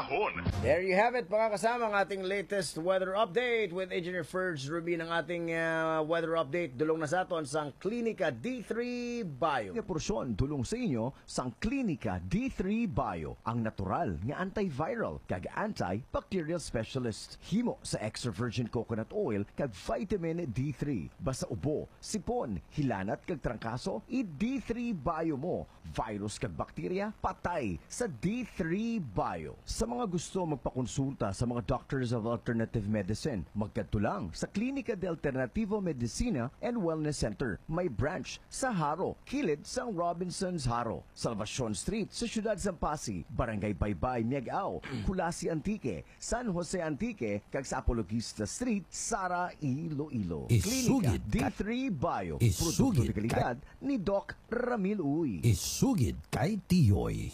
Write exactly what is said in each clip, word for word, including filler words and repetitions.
panahon. There you have it, mga kasama, ang ating latest weather update with Engineer Ferds Rubin. Ang ating uh, weather update dulong na sa aton sang Klinika D three Bio. Nga porsyon dulong sa inyo sang Klinika D three Bio, ang natural nga antiviral kag antibacterial specialist. Himo sa extra virgin coconut oil kag vitamin D three. Basta ubo, sipon, hilanat kag trangkaso, i D three Bio mo. Virus kag bakterya, patay sa D three Bio. Sa mga gusto magpakonsulta sa mga Doctors of Alternative Medicine, magkadto lang sa Klinika de Alternativo Medicina and Wellness Center. May branch sa Haro, kilid sang Robinson's Haro, Salvacion Street sa Siyudad Sampasi, Barangay Baybay, Miagao, Kulasi Antique, San Jose Antique, kag sa Apologista Street, Sara, Iloilo. Klinika Isugid D three Bio, Isugid produkto de kalidad ni Doc Ramil Uy. Isugid kay Tiyoy.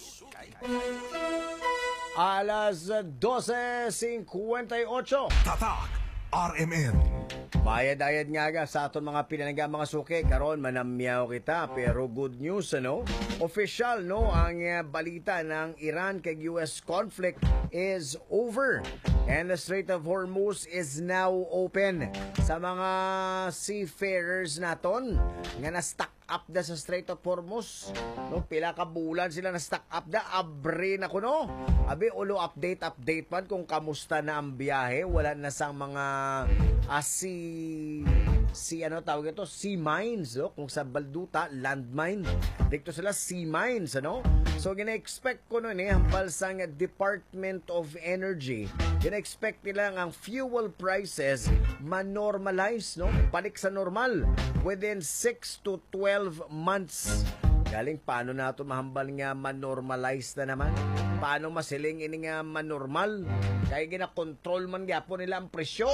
Alas dose fifty-eight. Tatak R M N. Bayad-ayad nga ga sa aton mga pinanangga mga suki. Karon manamyaw kita, pero good news, ano? Official, no? Ang uh, balita ng Iran kay U S conflict is over. And the Strait of Hormuz is now open. Sa mga seafarers naton nga na-stuck up da sa Strait of Hormuz, no, pila ka bulan sila na stuck up da, abre na kuno. Abi ulo update update man kung kamusta na ang biyahe. Wala na sang mga uh, sea sea ano tawag ito, sea mines, no? Kung sa balduta landmine, dito sila sea mines, ano? So gina-expect ko noon eh hambal sang Department of Energy, gina-expect nila ang fuel prices ma-normalize, no? Balik sa normal within six to twelve months. Galing paano na ito mahambal nga ma-normalize na naman? Paano masiling ini nga ma-normal? Kaya gina-control man gyapon nila ang presyo.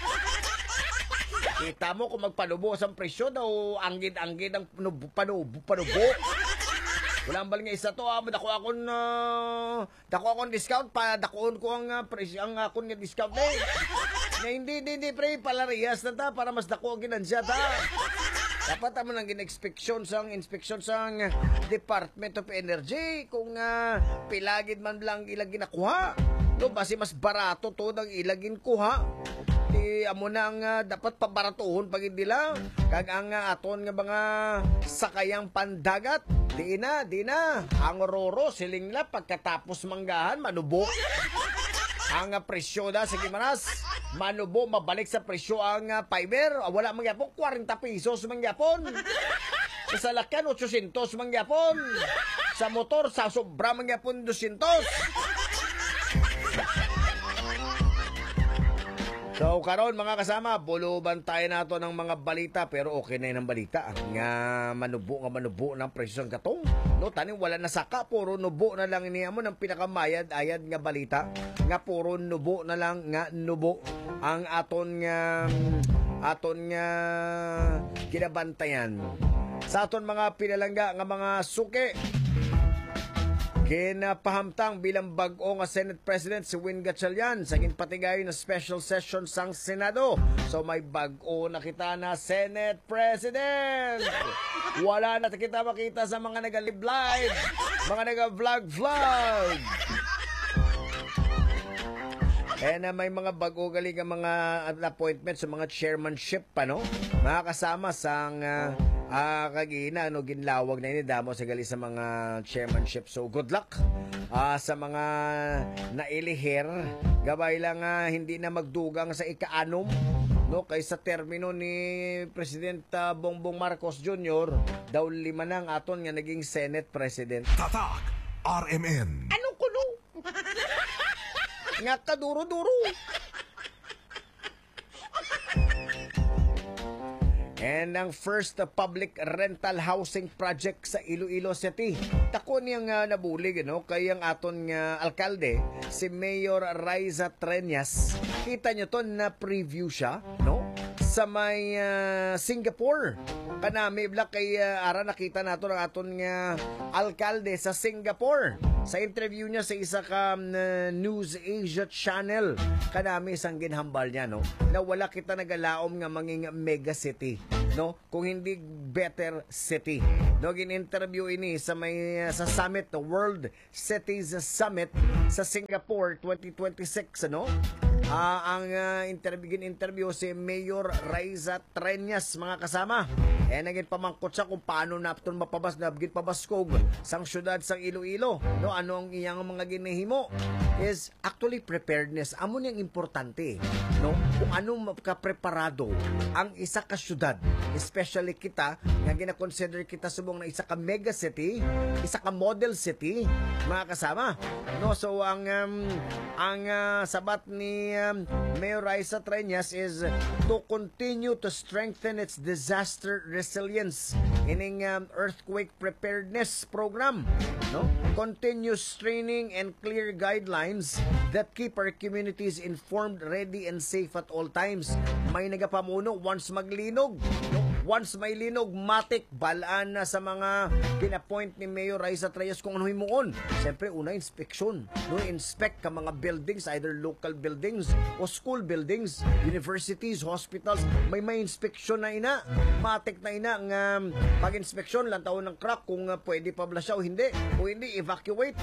Kita mo kung magpanubo sa presyo daw, anggid-anggid ang panubo, panubo, panubo. Wala ang bal nga isa to, ah, dako akong uh, dako akong discount pa, dakoon ko ang uh, presyo, ang akong nga discount eh. Na hindi, hindi, hindi, pre, palariyas na ta, para mas dako ang ginansya ta. Dapat naman ang gina-inspeksyon sang inspeksyon sang Department of Energy kung uh, pilagid man lang ilang ginakuha. No, basi mas barato to ng ilagin kuha. Di amo na ang uh, dapat pabaratuhon pag hindi lang. Kag ang uh, aton nga mga sakayang pandagat, di na, di na. Ang roro, siling na pagkatapos manggahan, manubo. Ang uh, presyo na, sige manas, manubo, mabalik sa presyo ang uh, fiber. Uh, wala mangyapon, forty pesos mangyapon. Sa lakyan, eight hundred mangyapon. Sa motor, sa sobra mangyapon, two hundred. So karon mga kasama, buluban tayo nato ng mga balita, pero okay na yun ang balita. Nga manubo nga manubo ng presyo ng katong. No, taning wala na saka, puro nubo na lang niya mo ng pinakamayad-ayad nga balita. Nga puro nubo na lang nga nubo ang aton nga aton nga kinabantayan. Sa aton mga pinalangga nga mga suki, kinapahamtang bilang bag-o nga Senate President si Win Gatchalian sa ginpatigay na special session sang Senado. So may bag-o na kita na Senate President. Wala na kita makita sa mga nag-live, mga nag-vlog-vlog. Eh na may mga bago galing ang mga appointment sa mga chairmanship pa, no? Mga kasama sang uh, uh, kagina, no, ginlawag na ini damo sa gali sa mga chairmanship. So good luck uh, sa mga nailihir. Gabay lang uh, hindi na magdugang sa ikaanom, no, kaysa termino ni President uh, Bongbong Marcos Junior Daw lima nang aton nga naging Senate President. Tatak R M N. Anong kuno? Nga kaduro-duro. And ang first uh, public rental housing project sa Iloilo City. Tako niyang uh, nabulig, no? Kayang aton nga uh, alkalde, si Mayor Raisa Treñas. Kita nyo to na preview siya, no? Sa may uh, Singapore. Kanami, bla kay uh, ara nakita nato ng aton nga uh, alkalde sa Singapore. Sa interview niya sa isa ka uh, News Asia channel, kanami isang ginhambal niya, no, na wala kita nagalaom nga manging mega city, no, kung hindi better city. No, gin-interview ini sa may uh, sa summit, the World Cities Summit sa Singapore twenty twenty-six, ano? Uh, ang uh, interview gin-interview si Mayor Raisa Treñas, mga kasama. Eh naging pamangkot siya kung paano napton mapabas na gin pabaskog sang syudad sang Iloilo, no, ano ang iyang mga ginahimo is actually preparedness. Amo niyang importante, no, kung ano ka preparado ang isa ka syudad, especially kita nga gina-consider kita subong na isa ka mega city, isa ka model city, mga kasama, no. So ang um, ang uh, sabat ni um, Mayor Raisa Treñas is to continue to strengthen its disaster resilience ining um, earthquake preparedness program, no, continuous training and clear guidelines that keep our communities informed, ready and safe at all times. May nagapamuno once maglinog, no? Once may linog, matik, balaan na sa mga pinapoint ni Mayor Raisa Treñas kung ano himuon. Siyempre, una, inspeksyon. No, inspect ka mga buildings, either local buildings o school buildings, universities, hospitals. May may inspeksyon na ina. Matik na ina ang um, pag-inspeksyon, lang taon ng crack kung uh, pwede pa blasya o hindi. O hindi, evacuate.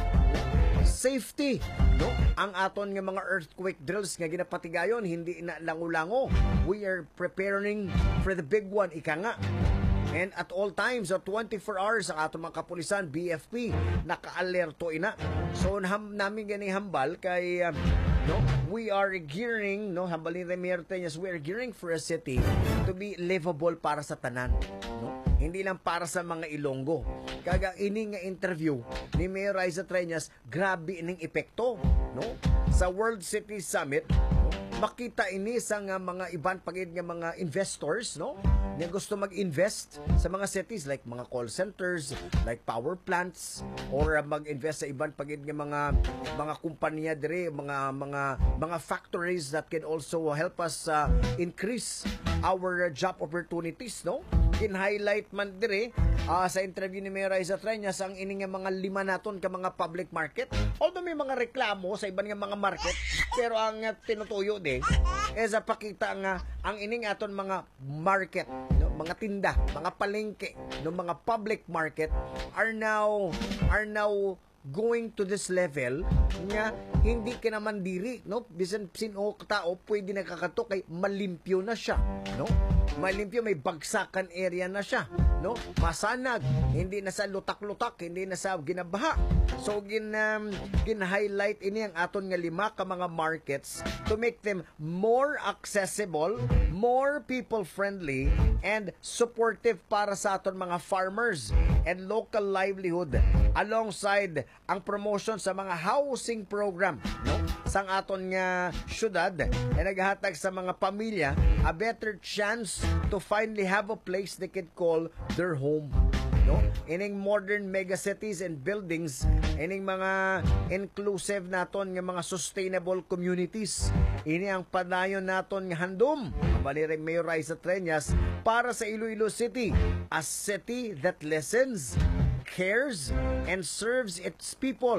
Safety, no, ang aton nga mga earthquake drills nga ginapatigayon, hindi na lango-lango. We are preparing for the big one, ika nga. And at all times, so twenty-four hours ang aton mga kapulisan, B F P, naka-alerto ina. So nam namin ganing hambal kay uh, no, we are gearing, no, hambal ni Mayor Treñas, we are gearing for a city to be livable para sa tanan, no. Hindi lang para sa mga Ilonggo. Kaga ini nga interview ni Mayor Raisa Treñas, grabe ining epekto, no? Sa World City Summit, no? Makita ini sa nga mga iban pagid nga mga investors, no? Nga gusto mag-invest sa mga cities like mga call centers, like power plants, or uh, mag-invest sa iban pagid nga mga mga kumpanya dire, mga mga mga factories that can also help us uh, increase our uh, job opportunities, no? Kin-highlight man dire uh, sa interview ni Mayor Raisa Treñas ang ining mga lima naton ka mga public market. Although may mga reklamo sa iban nga mga market, pero ang uh, tinutuyo din is uh, pakita nga ang ining aton mga market, no, mga tinda, mga palengke, no, mga public market are now are now going to this level nga hindi ka naman diri, no, bisan sino tao pwede nakakato kay malimpyo na siya, no, malimpyo, may bagsakan area na siya, no, masanag, hindi na sa lutak-lutak, hindi na sa ginabaha. So gin um, gin-highlight ini ang aton nga lima ka mga markets to make them more accessible, more people friendly and supportive para sa aton mga farmers and local livelihood, alongside ang promotion sa mga housing program, no, sang aton nga syudad ay naghatag sa mga pamilya a better chance to finally have a place they can call their home, no. Ining modern megacities and buildings, ining mga inclusive naton nga mga sustainable communities, ini ang padayon naton nga handom Mayor Mayor Raisa Treñas para sa Iloilo City, a city that listens, cares and serves its people.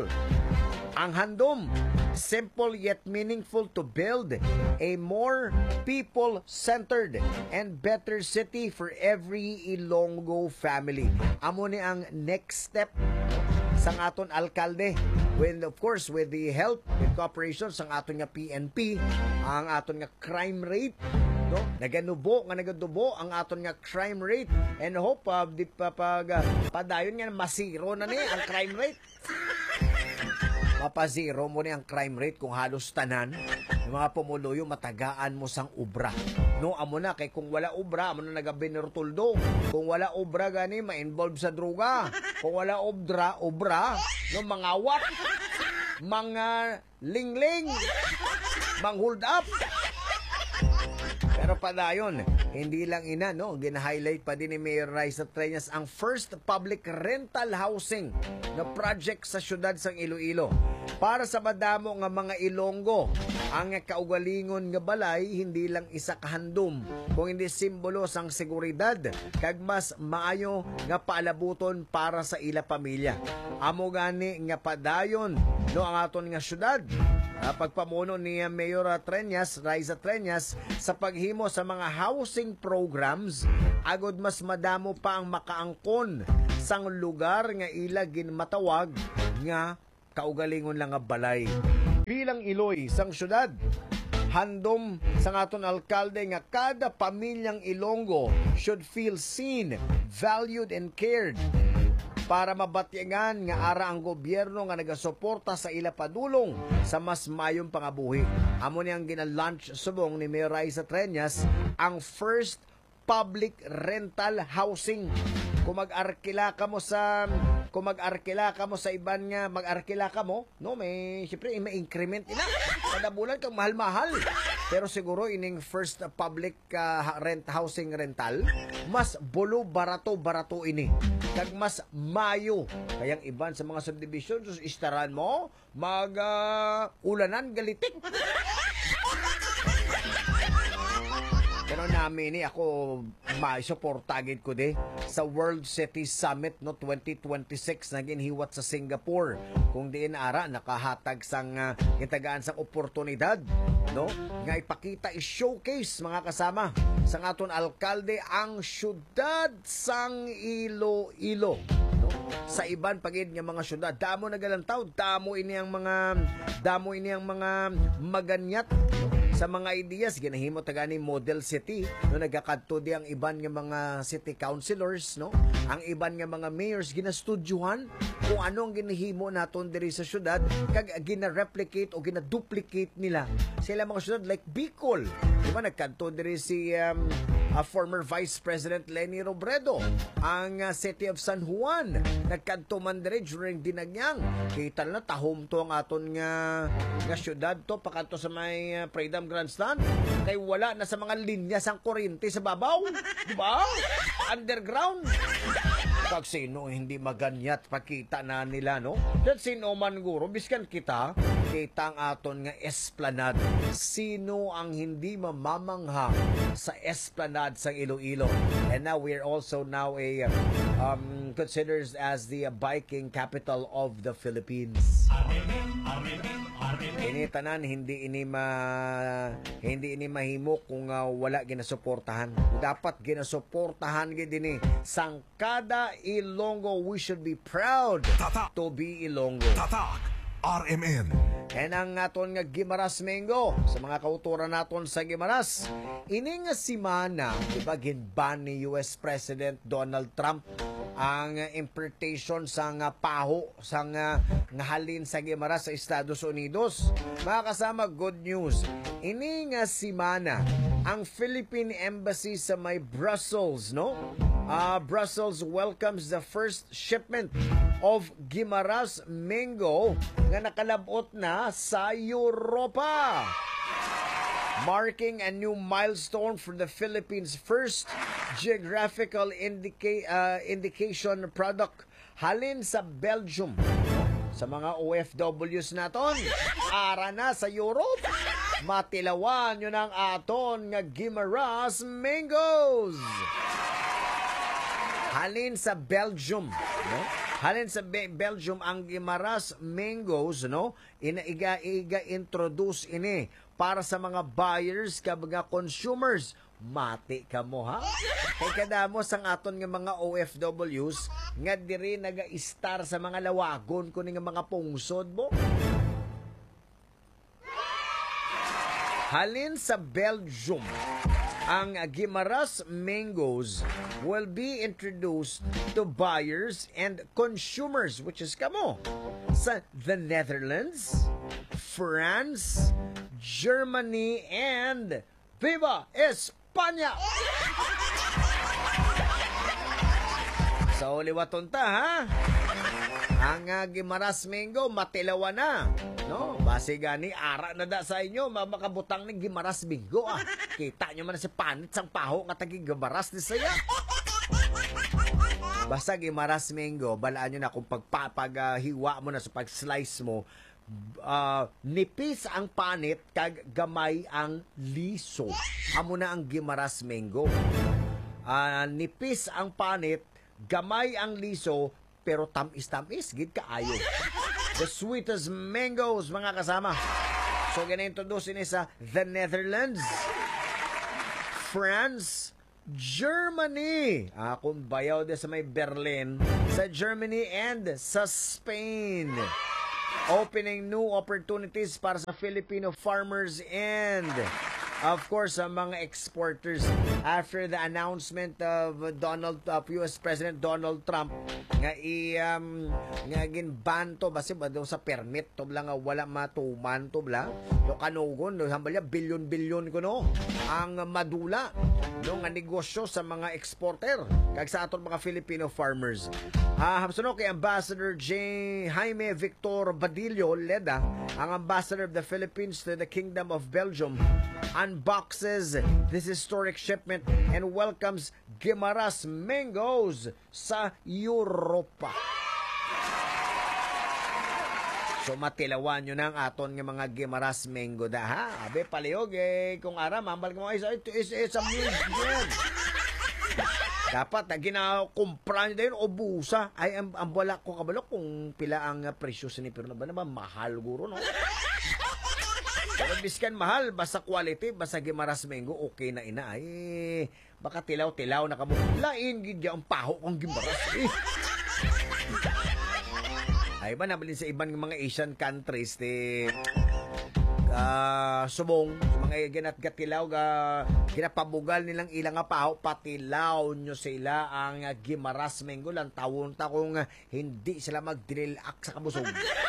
Ang handom, simple yet meaningful to build a more people-centered and better city for every Ilonggo family. Amo ni ang next step sang aton alkalde, with of course with the help and cooperation sang aton nga P N P, ang aton nga crime rate, no, naganubo nga nagadubo ang aton nga crime rate, and hope uh, di pa pag uh, padayon nga masiro na ni ang crime rate. Mapazero mo ni ang crime rate kung halos tanan yung mga pumuluyo matagaan mo sang ubra, no, amo na kay kung wala ubra amo na nagabinertuldo, kung wala ubra gani ma-involve sa droga, kung wala obra obra no, mga wat, mga lingling, mang hold up. Pero padayon, hindi lang ina, no, gina-highlight pa din ni Mayor Raisa Treñas ang first public rental housing na project sa syudad sang Iloilo. para sa madamo nga mga Ilonggo. Ang kaugalingon nga balay hindi lang isa kahandom, kung hindi simbolo sang seguridad kag mas maayo nga paalabuton para sa ila pamilya. Amo gani nga padayon no ang aton nga syudad. Uh, pagpamuno ni Mayor Treñas, Raisa Treñas, sa paghimo sa mga housing programs, agod mas madamo pa ang makaangkon sang lugar nga ila ginmatawag nga kaugalingon lang nga balay. Bilang Iloy sang syudad, handom sa aton alkalde nga kada pamilyang Ilonggo should feel seen, valued and cared, para mabatyagan nga ara ang gobyerno nga nagasuporta sa ila padulong sa mas mayong pangabuhi. Amo niyang gina-launch subong ni Mayor Raisa Treñas ang first public rental housing. Kung mag-arkila ka mo sa kung mag-arkila ka mo sa iban nga mag-arkila ka mo, no, may syempre may increment ina. Kada bulan kang mahal-mahal. Pero siguro ining first public uh, rent housing rental, mas bulo barato-barato ini. Kag mas mayo. Kayang iban sa mga subdivisions, istaran mo, mag uh, ulanan galitik. Pero namin ni ako maisuportagid ko de sa World City Summit no twenty twenty-six na ginhiwat sa Singapore. Kung diin ara nakahatag sang uh, gitagaan sang oportunidad no nga ipakita i-showcase mga kasama sang aton alkalde ang syudad sang Iloilo. No? Sa iban pagid nga mga syudad damo nagalantaw, damo ini ang mga damo ini ang mga maganyat. Sa mga ideas, ginahimo tagani model city, no, nagkakadto di ang iban nga mga city councilors, no? Ang iban nga mga mayors ginastudyuhan kung ano ang ginahimo naton diri sa syudad, kag gina-replicate o gina-duplicate nila sila mga syudad like Bicol. Di ba nagkadto diri si um, uh, former Vice President Leni Robredo, ang uh, City of San Juan, nagkadto man diri during Dinagyang. Kita na tahom to ang aton nga nga syudad to pakanto sa may uh, Freedom Grandstand kay wala na sa mga linya sang kuryente sa babaw, di ba? Underground. Kag sino hindi maganyat pakita na nila, no? That sino man guro biskan kita kita ang aton nga esplanade. Sino ang hindi mamamangha sa esplanade sang Iloilo? And now we're also now a um considered as the biking capital of the Philippines. Ini tanan hindi ini ma hindi ini mahimo kung uh, wala ginasuportahan. Dapat ginasuportahan gid dinhi sang kada Ilonggo. We should be proud Tatak. to be Ilonggo. Tatak R M N. And ang aton nga Guimaras Mingo sa mga kauturan naton sa Guimaras. Ini nga simana, diba, ginban ni U S President Donald Trump ang importation sa nga paho sa nga halin sa Guimaras sa Estados Unidos. Mga kasama, good news. Ini nga simana ang Philippine Embassy sa may Brussels, no? Uh, Brussels welcomes the first shipment of Guimaras Mingo nga nakalabot na sa Europa, marking a new milestone for the Philippines' first geographical indica- uh, indication product halin sa Belgium. Sa mga O F Ws naton, ara na sa Europe, matilawan yun ang aton nga Guimaras Mingos. Halin sa Belgium, no? Halin sa Be- Belgium ang Guimaras Mingos, no? Inaiga-iga introduce ini para sa mga buyers ka mga consumers. Mati ka mo, ha? Kay kadamo sang aton nga mga O F Ws nga diri naga-star sa mga lawagon kuning nga mga pungsod mo. Halin sa Belgium, ang Guimaras Mingos will be introduced to buyers and consumers, which is kamo, sa the Netherlands, France, Germany, and Viva España! So, liwaton ta, ha? Ang uh, Guimaras Mingo, matilawan na. No? Base gani, ara na da sa inyo, makabutang ng Guimaras Mingo. Ah. Kita nyo man na si panit sang paho nga tagi Guimaras ni saya. Basta Guimaras Mingo, balaan nyo na kung pagpapaghiwa uh, mo na sa pag-slice mo, uh, nipis ang panit kag gamay ang liso. Amo na ang Gimaras Mango. Uh, nipis ang panit, gamay ang liso, pero tamis-tamis, gid kaayo. The sweetest mangoes, mga kasama. So, gina-introduce ni sa the Netherlands, France, Germany. Ah, kung bayaw din sa may Berlin, sa Germany and sa Spain. Opening new opportunities para sa Filipino farmers and of course, sa mga exporters after the announcement of Donald of U S President Donald Trump nga i um, nga ginban to basi ba daw sa permit to lang nga wala matuman to bla do kanugon do sambalya bilyon-bilyon ko no ang madula no nga negosyo sa mga exporter kag sa aton mga Filipino farmers. Ah, hamsuno kay Ambassador J. Jaime Victor Badillo Leda, ang Ambassador of the Philippines to the Kingdom of Belgium, unboxes this historic shipment and welcomes Gimaras Mangoes sa Europa. So matilawan nyo na ang aton ng mga Gimaras Mango da ha. Abe palihog eh kung ara mambal mo isa ito is is a million. Dapat na ginakumpra nyo dahil o busa ay ang, ang wala ko kabalo kung pila ang uh, presyo sa ni pero na ba naman mahal guro no. Pero biskan mahal, basta quality, basta Gimaras Mango, okay na ina. Ay, baka tilaw-tilaw na kamo. Lain, gidya ang paho kong Gimaras. Eh. Ay ba, nabalin sa ibang mga Asian countries, te, uh, subong, mga ginat-gatilaw, uh, ginapabugal nilang ilang nga paho, patilaw nyo sila ang uh, Gimaras Mango, lang tawon ta kung uh, hindi sila mag-drill-ak sa kabusog.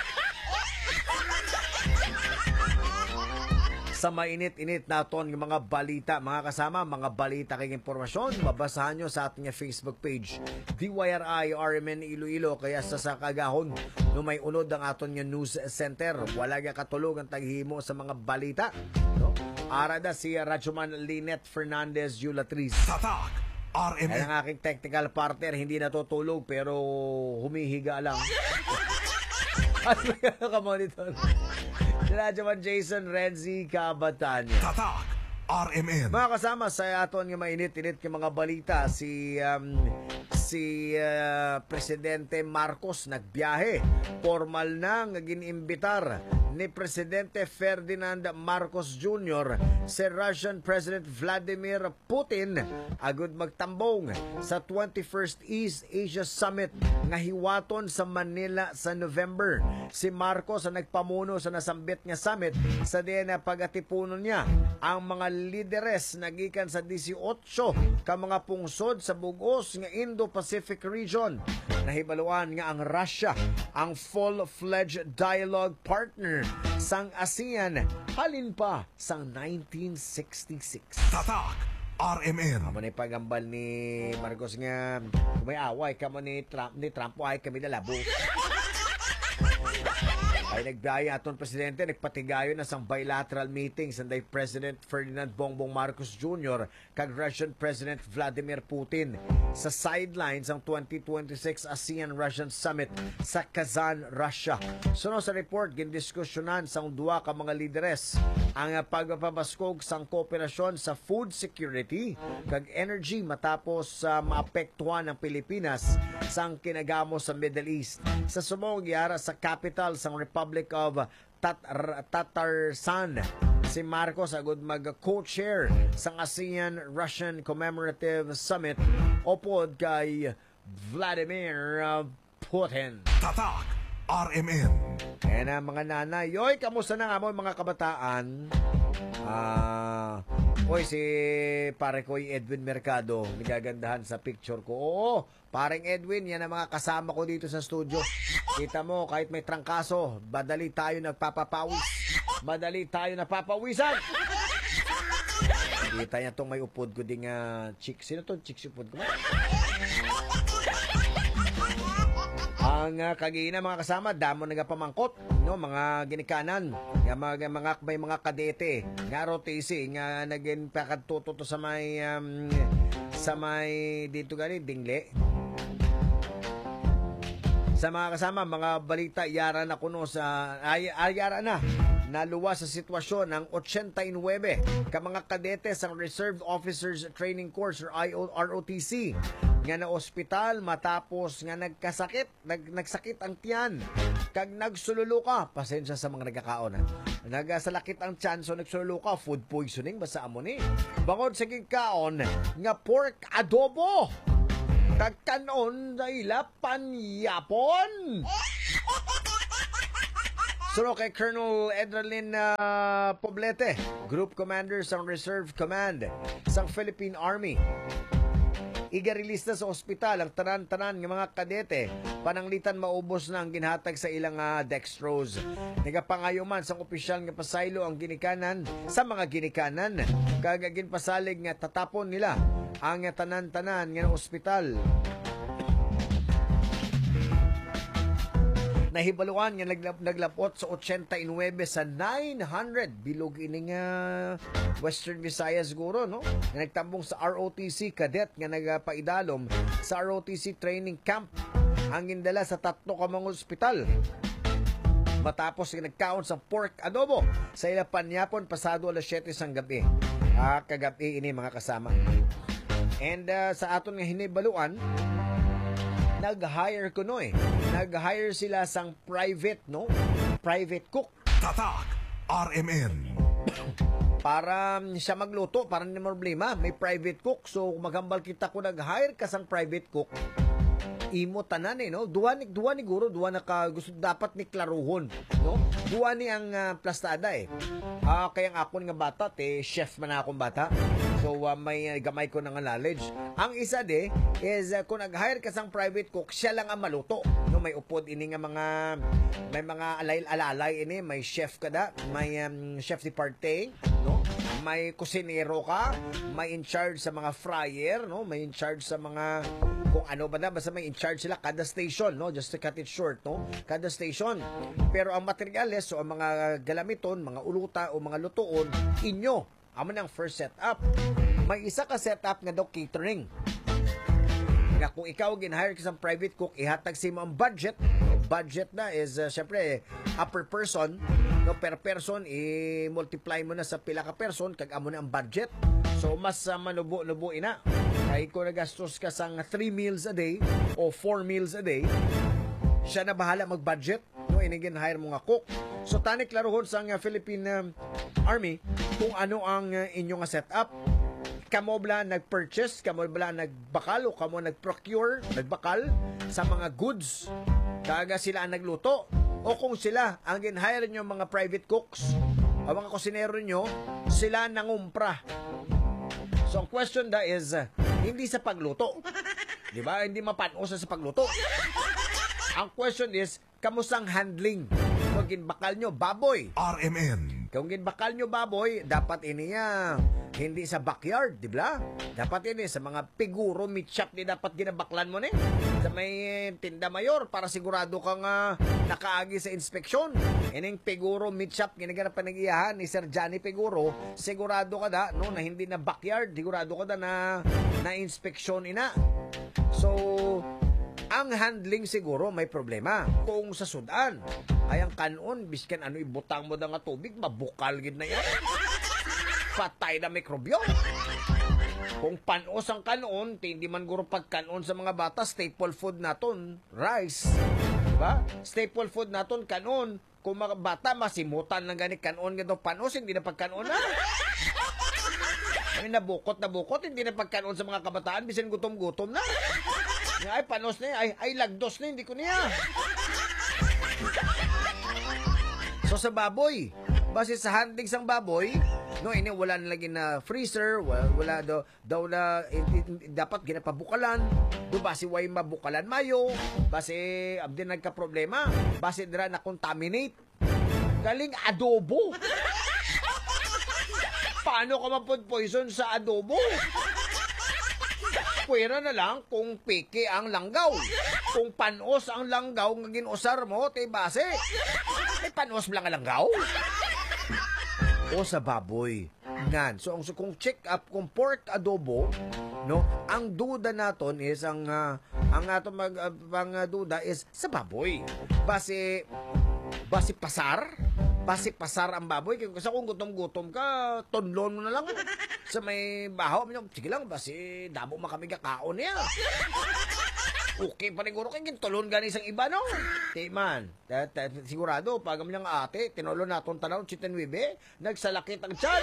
Sa mainit-init naton ng mga balita, mga kasama, mga balita kay impormasyon, mabasahan nyo sa ating Facebook page, D Y R I R M N Iloilo, kaya sa sakagahon, no may unod ang aton nga news center, wala nga katulog ang taghimo sa mga balita, no? Arada si Radyoman Linet Fernandez Yulatriz. Tatak R M N. Ay ang aking technical partner, hindi natutulog, pero humihiga lang. At may ka-monitor. Radyoman Jason Renzi Cabatanya. Tatak R M N. Mga kasama sa aton nga mainit-init ng mga balita, si um, si uh, Presidente Marcos nagbiyahe. Formal na nga ginimbitar ni Presidente Ferdinand Marcos Junior si Russian President Vladimir Putin agud magtambong sa twenty-first East Asia Summit nga hiwaton sa Manila sa November. Si Marcos ang nagpamuno sa nasambit nga summit sa diyan na pagatipunon niya ang mga lideres nagikan sa eighteen ka mga pungsod sa bugos nga Indo-Pacific region. Nahibaluan nga ang Russia ang full-fledged dialogue partner sang ASEAN halin pa sang nineteen sixty-six. Tatak R M N. Amo ni pagambal ni Marcos nga kung may away kamo ni Trump ni Trump ay kami lalabo. Ay nagbiyahe aton presidente nagpatigayon na sang bilateral meetings sanday President Ferdinand Bongbong Marcos Junior kag Russian President Vladimir Putin sa sidelines ang twenty twenty-six ASEAN-Russian Summit sa Kazan, Russia. Suno sa report gindiskusyonan sang duwa ka mga lideres ang pagpapabaskog sang kooperasyon sa food security kag energy matapos sa uh, maapektuhan ng Pilipinas sang kinagamo sa Middle East. Sa sumong giyara sa capital sang Republic of Tatar Tatarsan, si Marcos agud mag-co-chair sang ASEAN-Russian Commemorative Summit upod kay Vladimir Putin. Tatak R M N. Kaya na mga nanay, yoy, kamusta na nga mo mga kabataan? Ah, uh, oy si pare ko Edwin Mercado, nagagandahan sa picture ko. Oo, pareng Edwin, yan ang mga kasama ko dito sa studio. Kita mo, kahit may trangkaso, madali tayo nagpapapawis. Madali tayo napapawisan. Kita niya tong may upod ko ding uh, chick. Sino tong chick si upod ko? Ang uh, kagina mga kasama, damo nagapamangkot, no, mga ginikanan, nga mga, mga may mga kadete, nga rotisi, nga naging pakadtuto to sa may um, sa may dito gali dingle. Sa mga kasama, mga balita, yara na kuno sa, ay, ay yara na, naluwa sa sitwasyon ng eighty-nine ka mga kadetes ang Reserve Officers Training Course or R O T C nga na ospital matapos nga nagkasakit, nag, nagsakit ang tiyan. Kag nagsululu ka, pasensya sa mga nagkakaon ha. Nagsalakit ang tiyan, so nagsululu ka, food poisoning, basta amo ni. Bangod sa gigkaon, nga pork adobo. Kagkanon na ila panyapon. Suro kay Colonel Edralin uh, Poblete, Group Commander sa Reserve Command sa Philippine Army. Iga-release na sa ospital ang tanan-tanan ng mga kadete. Pananglitan maubos na ang ginhatag sa ilang uh, dextrose. Nagapangayuman sa opisyal nga pasaylo ang ginikanan sa mga ginikanan. Kagagin pasalig nga tatapon nila ang tanan-tanan ng ospital. Nahibaluan nga naglap, naglapot sa eighty-nine sa nine hundred bilog ini nga Western Visayas guro, no? Nga nagtambong sa R O T C cadet nga nagapaidalom sa R O T C training camp ang gindala sa tatlo ka mga ospital. Matapos nga nagkaon sa pork adobo sa ila panyapon pasado alas siyete sang gabi. Ah, kagabi ini mga kasama. And uh, sa aton nga hinibaluan, nag-hire ko no eh. Nag-hire sila sang private, no? Private cook. Tatak R M N. Para um, siya magluto, para hindi problema. May private cook. So, maghambal kita ko nag-hire ka sang private cook. Imo tanan eh, no? Duwa ni, duwa ni guro, duwa na ka, gusto, dapat ni klaruhon, no? Duwa ni ang uh, plastada eh. Ah, kaya ang akon nga bata, te, chef man akong bata. So, uh, may uh, gamay ko ng knowledge. Ang isa de, is uh, kung nag-hire ka sang private cook, siya lang ang maluto. No, may upod ini nga mga, may mga alay-alalay ini, may chef ka da, may um, chef de parte, no? May kusinero ka, may in charge sa mga fryer, no? May in charge sa mga kung ano ba na, basta may in charge sila kada station, no? Just to cut it short, no? Kada station. Pero ang materyales, so ang mga galamiton, mga uluta o mga lutoon, inyo. Amo ng first setup. May isa ka setup nga daw catering. Nga kung ikaw gin-hire ka sa private cook, ihatag si mo ang budget. Budget na is, uh, syempre, upper person, no, per person, i-multiply mo na sa pila ka person, kag amo na ang budget. So, mas uh, manubo-nubo ina. Kaya kung nagastos ka sang three meals a day o four meals a day, siya na bahala mag-budget. No, inigin hire mo nga cook. So, tanik laruhon sa uh, Philippine uh, Army kung ano ang uh, inyong setup. Kamo bala nag-purchase, kamo bala nagbakal o kamo nag-procure, nagbakal sa mga goods. Kaga sila ang nagluto. O kung sila ang gin-hire nyo mga private cooks o mga kusinero nyo, sila nangumpra. So, ang question da is, uh, hindi sa pagluto. Di ba? Hindi mapanosa sa pagluto. Ang question is, kamusang handling? Kung ginbakal nyo, baboy. R M N. Kung ginbakal nyo, baboy, dapat iniya hindi sa backyard, di ba? Dapat ini sa mga piguro meat shop ni dapat ginabaklan mo ni. Sa may tinda mayor para sigurado kang uh, nakaagi sa inspeksyon. Ining piguro meat shop ginaganap pa nag-iyahan ni Sir Johnny Piguro, sigurado ka da no na hindi na backyard, sigurado ka da na na inspeksyon ina. So, ang handling siguro may problema. Kung sa sudan, ay ang kanon, biskan ano ibutang mo da nga tubig, mabukal gid na yan. Patay na mikrobyo. Kung panos ang kanon, hindi man guro pagkanon sa mga bata, staple food naton, rice. Diba? Staple food naton, kanon. Kung mga bata, masimutan ng ganit kanon, gano'n panos, hindi na pagkanon na. Ay, nabukot, nabukot, hindi na pagkanon sa mga kabataan, bisan gutom-gutom na. Ay, panos na ay, ay lagdos na, hindi ko niya. So, sa baboy, base sa handling sang baboy, no, ini wala na lagi na freezer, wala, wala daw, daw na, eh, dapat ginapabukalan, do base way mabukalan mayo, base, abdi nagka-problema, base dira na contaminate, galing adobo. Paano ka mapod poison sa adobo? Pwera na lang kung piki ang langgaw. Kung panos ang langgaw nga ginusar mo, te base. May panos lang ang langgaw. O sa baboy. Ngan. So, kung check up, kung pork adobo, no, ang duda naton is ang, uh, ang ato mag uh, pang uh, duda is sa baboy. Base base pasar, base pasar ang baboy. Kasi kung gutom-gutom ka, tonlon mo na lang sa may bahaw. Sige lang, base dabo makami kakaon niya. Okay pa rin guro kay gintulon gani isang iba, no? Di man. Sigurado, pag ang ate, tinulon naton tanaw, chitinwibe, nagsalakit ang tiyan.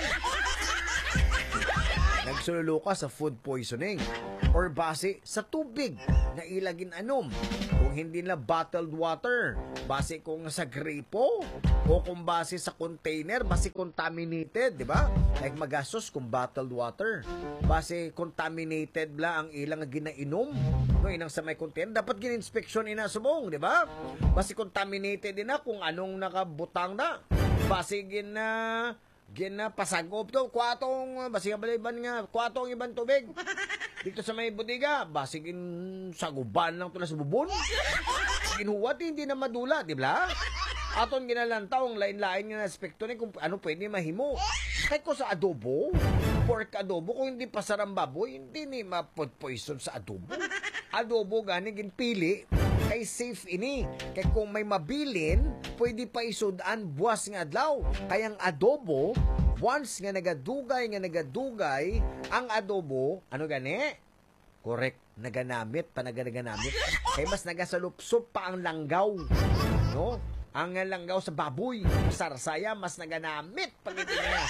Nagsululuka sa food poisoning or base sa tubig na ilagin anom. Kung hindi na bottled water, base kung sa gripo o kung base sa container, base contaminated, di ba? Like magastos kung bottled water. Base contaminated bla ang ilang ginainom. No, inang sa may container, dapat gin-inspection ina subong, di ba? Base contaminated din na kung anong nakabutang na. Base gin na gina pasagop to, kwatong, base nga baliban nga, kwatong ibang tubig. Dito sa may budiga, base gin saguban lang to na sa bubon. Ginuwat, hindi na madula, di ba? Aton ginalantaw ang lain-lain nga aspekto ni kung ano pwede mahimo. Kahit ko sa adobo, pork adobo, kung hindi pasarang baboy, hindi ni mapod-poison sa adobo. Adobo gani ginpili kay safe ini. Kay kung may mabilin, pwede pa isudan buwas nga adlaw. Kayang adobo, once nga nagadugay nga nagadugay, ang adobo, ano gani? Correct, naganamit pa naganagamit. Kay mas nagasalupsop pa ang langgaw. No? Ang langgaw sa baboy, sarsaya, mas naganamit pag ito na.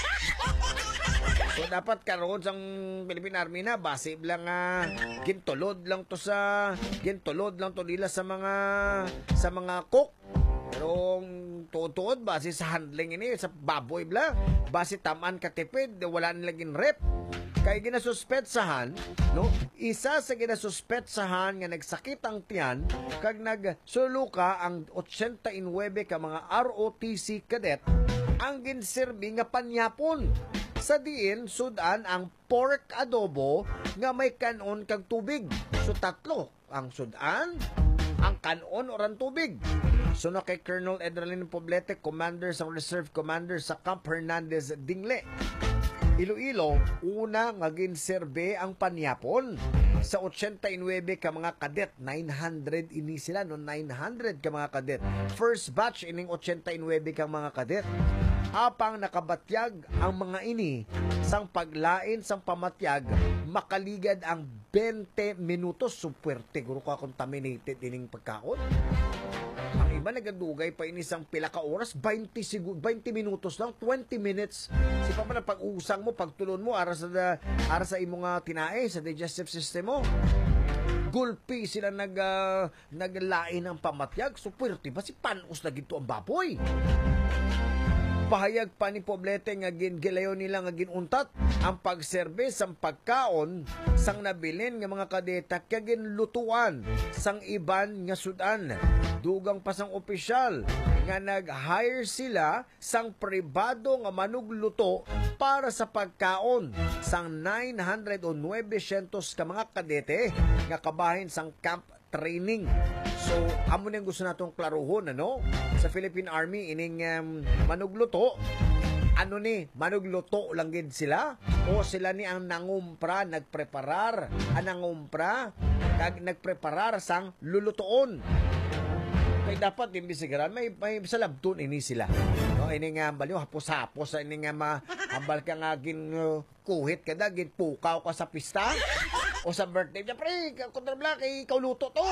So dapat karon sang Philippine Army na base lang nga uh, gintulod lang to sa gintulod lang to nila sa mga sa mga cook. Pero tuod base sa handling ini sa baboy bla, base taman katipid, wala nilang rep. Kay ginasuspetsahan, no? Isa sa ginasuspetsahan nga nagsakit ang tiyan kag nagsuluka ang eighty-nine ka mga R O T C cadet ang ginserbi nga panyapon. Sa diin, sudan ang pork adobo nga may kanon kag tubig. So tatlo, ang sudan, ang kanon o ang tubig. So na kay Colonel Edralin Poblete, Commander sa Reserve Commander sa Camp Hernandez Dingle. Iloilo, una nga ginserbe ang panyapon. Sa eighty-nine ka mga kadet, nine hundred ini sila, no? nine hundred ka mga kadet. First batch ining eighty-nine ka mga kadet. Apang nakabatyag ang mga ini, sang paglain, sang pamatyag, makaligad ang twenty minutos. Superte, guro ka contaminated ining pagkaon. Ang iba nagadugay pa ini sang pila ka oras, twenty, sigu- twenty minutos lang, twenty minutes. Si pa man pag-usang mo, pagtulon mo, ara sa, ara sa imo nga tinae, sa digestive system mo. Gulpi sila nag, uh, naglain ng pamatyag. Superte ba si panos na ginto ang baboy? Pahayag pa ni Poblete nga gingilayo nila nga ginuntat ang pagserbe sang pagkaon sang nabilin nga mga kadeta kaya ginlutuan sang iban nga sudan. Dugang pa sang opisyal nga nag-hire sila sang pribado nga manugluto para sa pagkaon sang nine hundred o nine hundred ka mga kadete nga kabahin sang camp training. So, amo nang gusto natong klaruhon, ano? Sa Philippine Army, ining um, manugluto, ano ni, manugluto lang gid sila? O sila ni ang nangumpra, nagpreparar, ang nangumpra, kag nagpreparar sang lulutoon. Kaya dapat din bisigaran, may, may salabtun ini sila. No, ini nga baliw, hapos-hapos, ini nga mahambal ka nga gin uh, kuhit ka da, gin pukaw ka sa pista. O sa birthday niya, pre, kontrabla, kay ikaw luto to.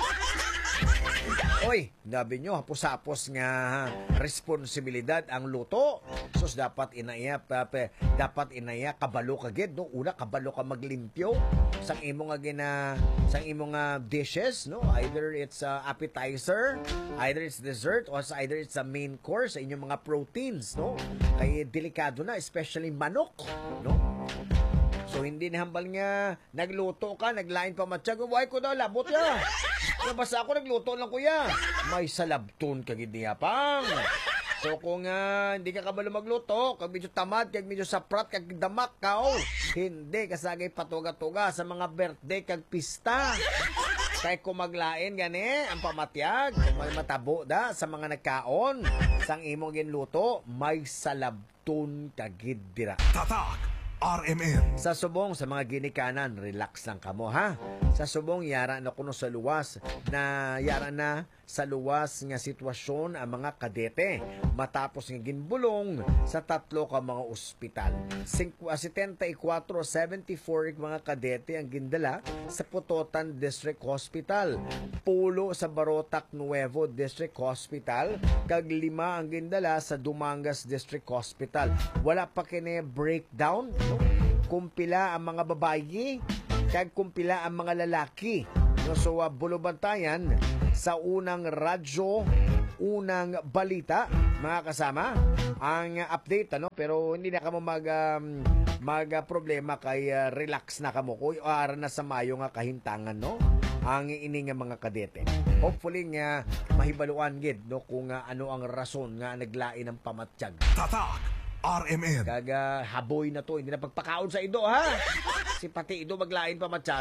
Oy, nabi nyo, hapos-hapos nga responsibilidad ang luto. Sus, dapat inaya, pape, dapat inaya, kabalo ka gid, no? Una, kabalo ka maglimpyo. Sang imo nga gina, sang imo nga dishes, no? Either it's uh, appetizer, either it's dessert, or either it's a main course sa inyong mga proteins, no? Kaya delikado na, especially manok, no? So, hindi nahambal nga, nagluto ka, naglain pa matsyag, why ko daw, labot ya. Nabasa ako, nagluto lang kuya. May salabton ka gid pang. So, kung uh, hindi ka kabalo magluto, kag medyo tamad, kag medyo saprat, kag damak ka, oh. Hindi, kasagay patuga-tuga sa mga birthday, kag pista. Kaya kung maglain gani, ang pamatyag, kung may matabo da, sa mga nagkaon, sang imong ginluto, may salabton ka gid dira. Tatak R M N. Sa subong sa mga ginikanan, relax lang kamo ha. Sa subong yara na kuno sa luwas na yara na sa luwas nga sitwasyon ang mga kadete matapos nga ginbulong sa tatlo ka mga ospital. setenta-y-kwatro, seventy-four mga kadete ang gindala sa Putotan District Hospital, pulo sa Barotac Nuevo District Hospital, kag lima ang gindala sa Dumangas District Hospital. Wala pa kini breakdown no? Kumpila ang mga babayi kag kumpila ang mga lalaki. No, so uh, bulubantayan sa unang radyo, unang balita, mga kasama, ang uh, update ano, pero hindi na kamo mag um, mag uh, problema kay uh, relax na kamo ko ara na sa mayo nga kahintangan no ang ini nga mga kadete. Hopefully nga mahibaluan gid no kung uh, ano ang rason nga naglain ng pamatsyag. Tatak R M N. Kaga haboy na to, hindi na pagpakaon sa ido ha. Si pati ido maglain pamatsyag.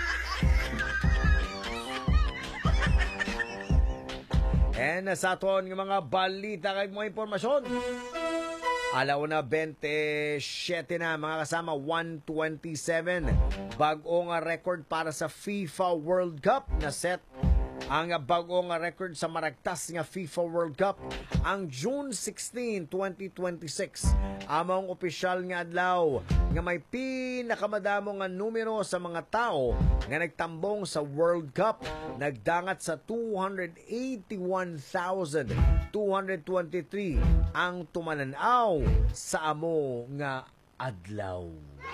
And sa aton ng mga balita kay mga impormasyon. Alauna twenty-seven na mga kasama, one twenty-seven. Bagong record para sa FIFA World Cup na set ang bagong record sa maragtas nga FIFA World Cup ang June sixteen, twenty twenty-six. Among opisyal nga adlaw nga may pinakamadamo nga numero sa mga tao nga nagtambong sa World Cup, nagdangat sa two hundred eighty-one thousand two hundred twenty-three ang tumananaw sa amo nga adlaw.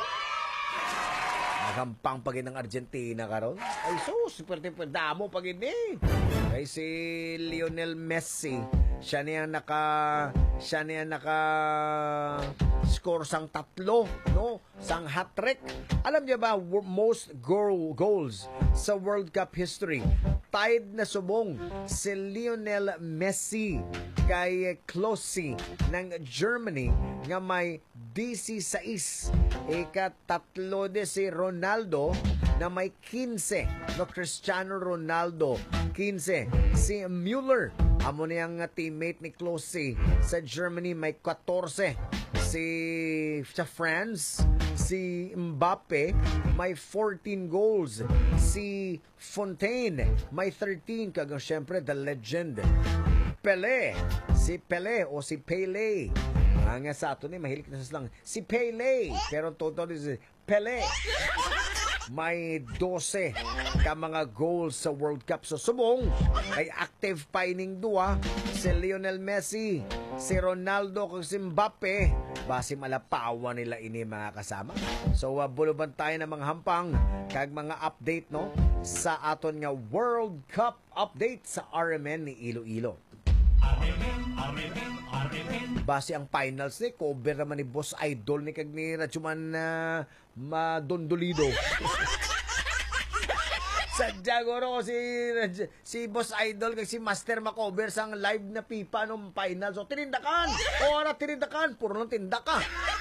Nagampang pagin ng Argentina karon. Ay so, super super damo pagin eh. Kay si Lionel Messi, siya niya naka siya niya naka score sang tatlo, no? Sang hat-trick. Alam niya ba most goal goals sa World Cup history? Tied na subong si Lionel Messi kay Klose ng Germany nga may sixteen. Ikatatlo de si Ronaldo na may fifteen. No, Cristiano Ronaldo fifteen. Si Müller, amo niyang teammate ni Klose sa Germany, may fourteen. Si sa France, si Mbappe may fourteen goals. Si Fontaine may thirteen. Kagang syempre the legend Pele, si Pele o si Pele. Nga sa ato ni mahilig na sa slang si Pele, pero total is Pele. May twelve ka mga goals sa World Cup. So subong ay active pa ining duwa si Lionel Messi, si Ronaldo kag si Mbappe. Basi malapawa nila ini mga kasama. So uh, buluban tayo ng mga hampang kag mga update no sa aton nga World Cup update sa R M N ni Iloilo. Base ang finals ni cover naman ni Boss Idol ni kag ni Rachuman na uh, madondolido. Sadya guro si si Boss Idol kag si Master makover sang live na pipa nung finals. So tinindakan. Ora tinindakan, puro lang tindaka.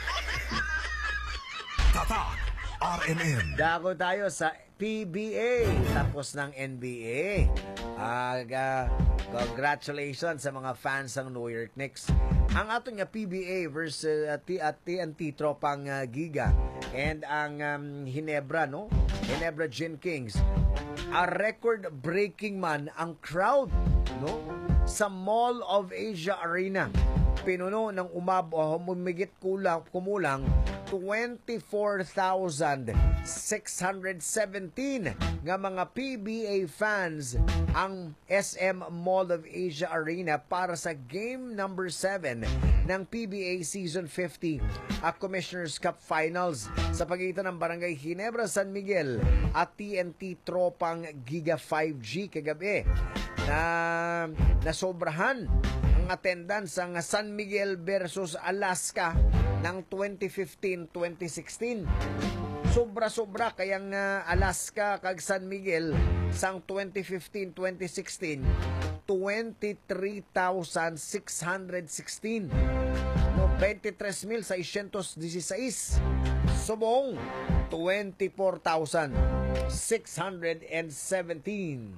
Tatak R M N. Dako tayo sa P B A tapos ng N B A. Aga, congratulations sa mga fans ng New York Knicks. Ang aton nga P B A versus uh, T at T N T tropang uh, Giga and ang um, Hinebra no, Hinebra Gin Kings. A record-breaking man ang crowd no sa Mall of Asia Arena. Pinuno ng umab o humigit kulang kumulang twenty-four thousand six hundred seventeen nga mga P B A fans ang S M Mall of Asia Arena para sa game number seven ng P B A Season fifty at Commissioner's Cup Finals sa pagitan ng Barangay Ginebra San Miguel at T N T Tropang Giga five G kagabi na nasobrahan ang attendance ng San Miguel versus Alaska ng twenty fifteen twenty sixteen. Sobra-sobra kayang uh, Alaska kag San Miguel sang twenty fifteen twenty sixteen twenty-three thousand six hundred sixteen. No, twenty-tres mil seiscientos dieciséis. Subong twenty-four thousand six hundred seventeen.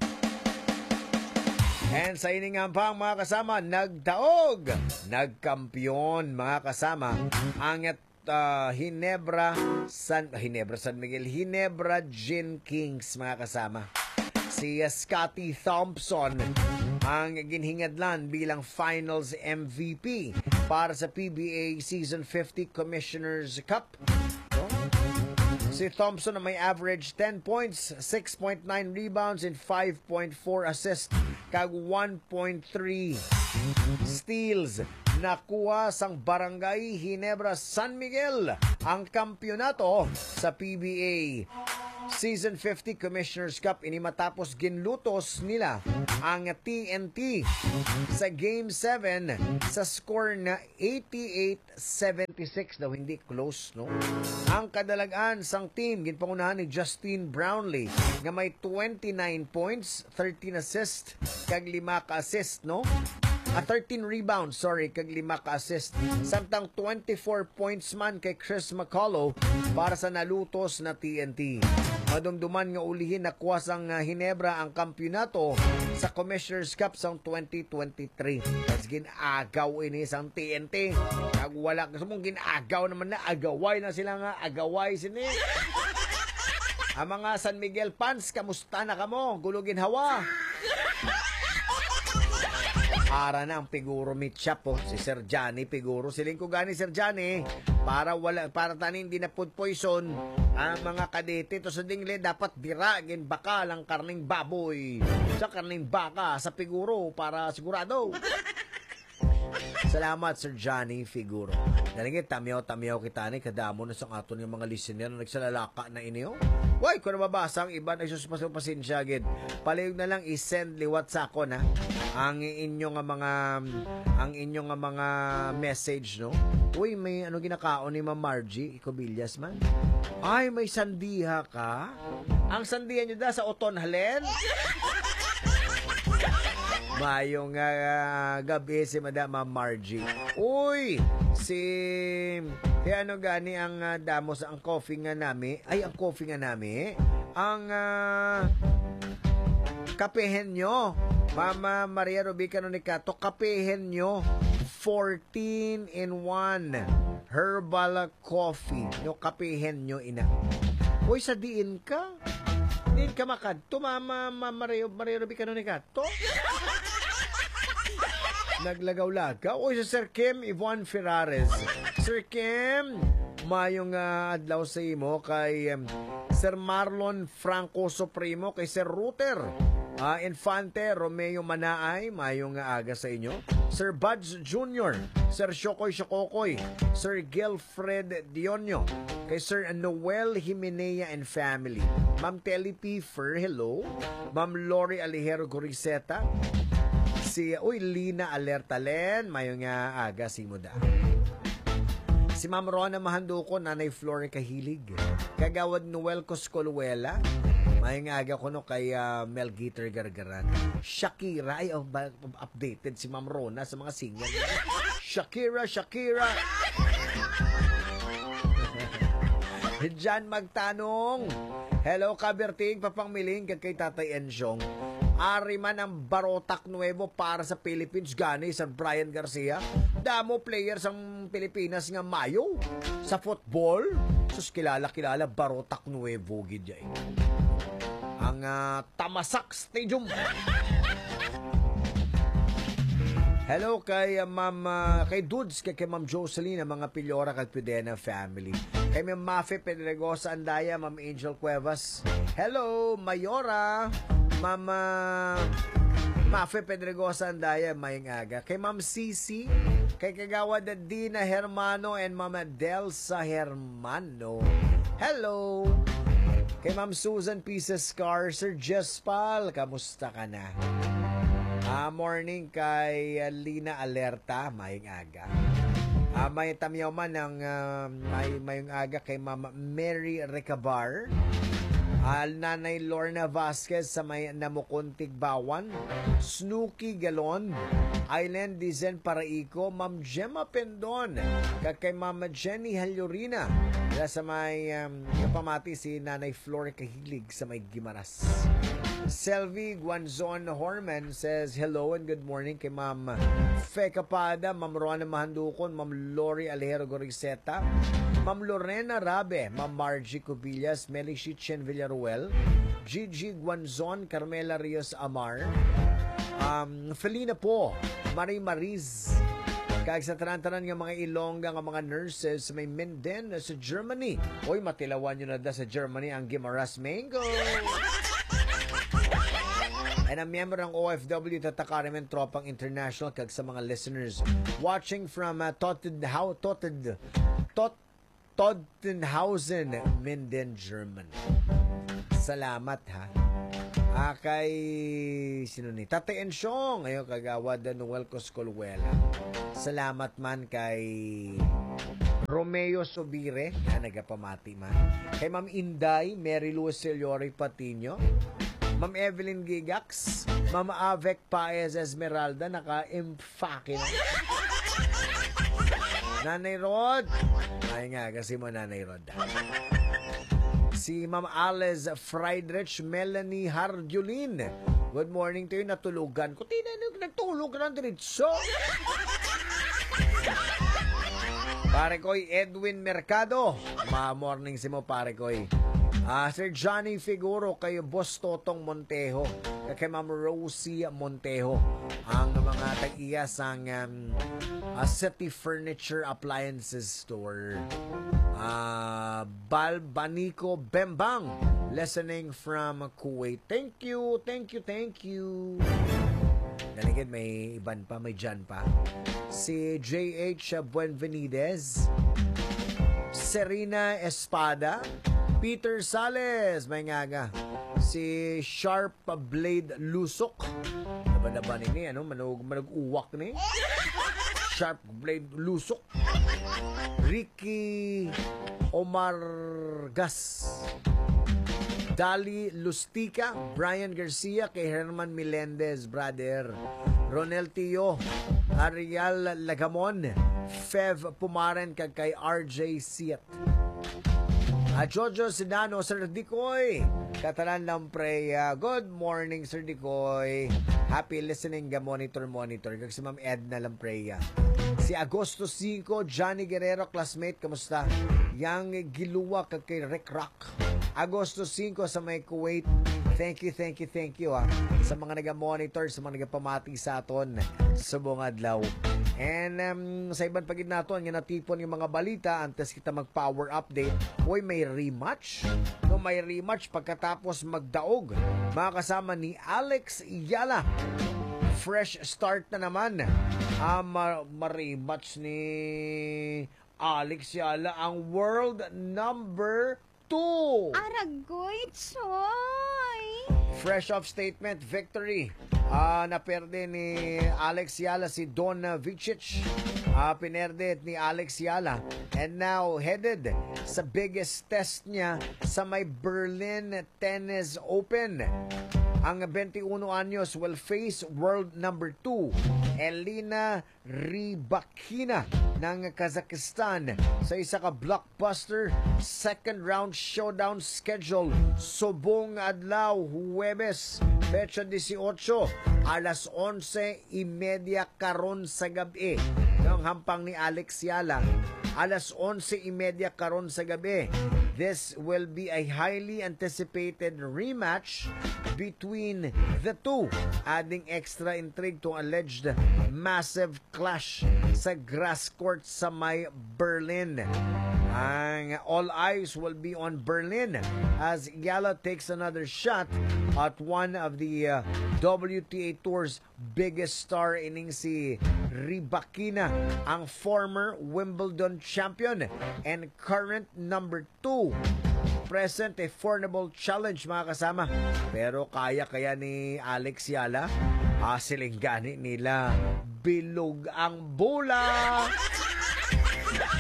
And sa iningang pang mga kasama, nagdaog, nagkampiyon mga kasama ang uh, Hinebra San Hinebra San Miguel, Hinebra Gin Kings mga kasama. Si uh, Scotty Thompson ang ginhingadlan bilang Finals M V P para sa P B A Season fifty Commissioner's Cup. Si Thompson na may average ten points, six point nine rebounds, and five point four assists, kag one point three steals. Nakuha sang Barangay Hinebra San Miguel ang kampyonato sa P B A Season fifty Commissioner's Cup. Ini matapos ginlutos nila ang T N T sa Game seven sa score na eighty-eight seventy-six, daw hindi close, no? Ang kadalagan sang team ginpangunahan ni Justine Brownlee nga may twenty-nine points, thirteen assists kag lima ka assist, no? At thirteen rebounds, sorry, kag lima ka assist. Samtang twenty-four points man kay Chris McCullough para sa nalutos na T N T. Madumduman nga ulihin na kuwasang uh, Hinebra ang kampyonato sa Commissioner's Cup sang twenty twenty-three. Tapos ginagaw ini sang T N T. Kag wala, gusto mong ginagaw naman na, agaway na sila nga, agaway sini. Ang mga San Miguel fans, kamusta na kamo? Gulugin hawa. Para na ang Piguro meet shop po, si Sir Johnny Piguro. Siling ko gani Sir Johnny, para wala para tanin di na food poison ang mga kadete to sa dingle, dapat biragin baka lang karning baboy sa karning baka sa Piguro para sigurado. Salamat Sir Johnny Figuro. Nalingit tamyaw-tamyaw kita ni kadamo na sa aton ng mga listener na nagsalalaka na inyo. Why, kung nababasa ang iba nagsusupaso pasensya agad. Palayog na lang i-send liwat sa ako na ang inyong mga ang inyong mga message, no? Uy, may ano ginakaon ni Ma'am Margie Icobillas man. Ay, may sandiha ka? Ang sandiha nyo da sa Oton Halen? Mayong uh, gabi si Madam Margie. Uy, si kaya ano gani ang uh, damos ang coffee nga nami? Ay, ang coffee nga nami. Ang uh, kapehen nyo. Mama Maria Rubica Nonicato, kapehen nyo. fourteen in one herbal coffee. Yung kapehen nyo ina. Uy, sa diin ka? Diin ka makadto, Mama Maria, Maria Rubica Nonicato? Naglagaw-lagaw. Uy, si Sir Kim Yvonne Ferrares. Sir Kim, mayong uh, adlaw sa imo kay um, Sir Marlon Franco Supremo, kay Sir Router uh, Infante Romeo Manaay, mayong uh, aga sa inyo. Sir Buds Junior, Sir Shokoy Shokokoy, Sir Gilfred Dionyo, kay Sir Noel Jimenea and family. Ma'am Telly P. Fer, hello. Ma'am Lori Alejero Goriseta. Si, uy, Lina Alertalen, mayong uh, aga si Muda. Si Ma'am Rona Mahanduko, Nanay Flore Kahilig. Kagawad Noel Coscoluela, mayong aga ko no kay uh, Mel Gitter Gargaran. Shakira, ay oh, updated si Ma'am Rona sa mga single. Shakira, Shakira. Diyan magtanong. Hello, Kaberting, papangmiling kag kay Tatay Enjong. Ari man ang Barotac Nuevo para sa Philippines, gani Sir Brian Garcia. Damo players ang Pilipinas nga mayo sa football. Sus, kilala-kilala Barotac Nuevo gidya eh. Ang uh, Tamasak Stadium. Hello kay uh, Ma'am uh, kay Dudes, kay, kay Ma'am Jocelyn, ang mga Pilyora kag Pidena family. Kay Ma'am Mafe Pedregosa Andaya, Ma'am Angel Cuevas. Hello, Mayora. Ma'am uh, Mafe Pedregosa Andaya, mayang aga. Kay Ma'am Cici, kay Kagawad Dina Hermano and Ma'am Delsa Hermano. Hello. Kay Ma'am Susan Pieces Scar, Sir Jespal, kamusta ka na? Ah, morning kay uh, Lina Alerta, mayang aga. Ah, may tamyaw man ng uh, may mayong aga kay Ma'am Mary Recabar. Al Nanay Lorna Vasquez sa may Namukuntig Bawan, Snooky Galon, Island Dizen Paraiko, Ma'am Gemma Pendon, kay Ma'am Jenny Halyurina, sa may um, kapamati si Nanay Flor Kahilig sa may Gimaras. Selvi Guanzon Horman says hello and good morning kay Ma'am Fe Capada, Ma'am Rona Mahandukon, Ma'am Lori Alejero Goriseta, Ma'am Lorena Rabe, Ma'am Margie Cubillas, Meli Chichen Villaruel, Gigi Guanzon, Carmela Rios Amar, um, Felina po, Marie Mariz, kag sa tanan-tanan nga mga Ilongga nga mga nurses may Minden sa Germany. Oy, matilawan nyo na da sa Germany ang Gimaras Mango. And ang member ng O F W Tatakaremen Tropang International kag sa mga listeners watching from uh, Tottenhau, Totten, Tot, Tottenhausen, Minden, Germany. Salamat ha. Ah, kay sino ni Tatay Ensyong ayo kagawad Noel Coscolwela. Salamat man kay Romeo Sobire na nagapamati man. Kay Ma'am Inday, Mary Luz Celiori Patino, Ma'am Evelyn Gigax, Ma'am Avec Paez Esmeralda, naka-impake na. Nanay Rod. Ay nga, kasi mo Nanay Rod. Si Ma'am Alice Friedrich Melanie Hardiolin. Good morning to you. Natulugan ko. Tinanong, nagtulog ka ng diretso. Pare ko'y Edwin Mercado. Ma-morning si mo, pare ko'y. Uh, Sir Johnny Figuro, kay Boss Totong Montejo, kay Ma'am Rosie Montejo, ang mga tag-iya sang um, uh, City Furniture Appliances Store. Uh, Balbanico Bembang, listening from Kuwait. Thank you, thank you, thank you. Daligid, may iban pa, may dyan pa. Si J H Buenvenides, Serena Espada, Peter Sales, may ngaga. Si Sharp Blade Lusok. Naba-naba ni ano, manug manug-uwak ni. Sharp Blade Lusok. Ricky Omar Gas. Dali Lustica, Brian Garcia, kay Herman Melendez, brother. Ronel Tio, Ariel Lagamon, Fev Pumaren, kag kay R J Siat. At Jojo Sinano, Sir Dikoy, katalan ng preya. Good morning, Sir Dikoy. Happy listening ga monitor monitor. Kag si Ma'am Edna Lampreya. Si Agosto cinco, Johnny Guerrero, classmate, kamusta? Yang Giluwa kag kay Rick Rock. Agosto cinco sa may Kuwait. Thank you, thank you, thank you ha. Sa mga naga-monitor, sa mga nagapamati sa aton sa buong adlaw. And um, sa ibang pagid naton, nga natipon yung mga balita, antes kita mag-power update, uy, may rematch. No, may rematch pagkatapos magdaog. Mga kasama ni Alex Yala. Fresh start na naman. Ah, ma- ma-rematch ni Alex Yala, ang world number two. Aragoy, Choy! Fresh off statement victory. Uh, naperde ni Alex Yala si Don Vicic. Uh, pinerde ni Alex Yala. And now headed sa biggest test niya sa may Berlin Tennis Open. Ang twenty-one anyos will face world number two, Elina Rybakina ng Kazakhstan sa isa ka blockbuster second round showdown schedule subong adlaw Huwebes, Pecha eighteen, alas onse y media karon sa gabi. Ang hampang ni Alex Yala, alas onse y media karon sa gabi. This will be a highly anticipated rematch between the two, adding extra intrigue to alleged massive clash sa grass court sa may Berlin. Ang all eyes will be on Berlin as Yala takes another shot at one of the uh, W T A Tour's biggest star, ining si Rybakina, ang former Wimbledon champion and current number two. Present a formidable challenge, mga kasama. Pero kaya kaya ni Alex Yala, asilinggani nila bilog ang bola.